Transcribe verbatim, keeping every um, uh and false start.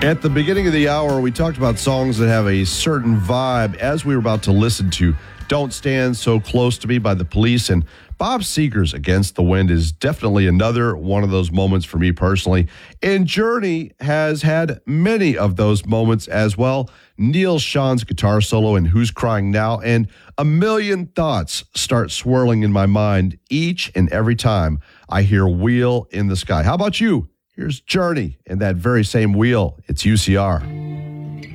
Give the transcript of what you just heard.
At the beginning of the hour, we talked about songs that have a certain vibe. As we were about to listen to Don't Stand So Close to Me by The Police, and Bob Seger's Against the Wind is definitely another one of those moments for me personally. And Journey has had many of those moments as well. Neil Sean's guitar solo in Who's Crying Now, and a million thoughts start swirling in my mind each and every time I hear Wheel in the Sky. How about you? Here's Journey and that very same Wheel. It's U C R.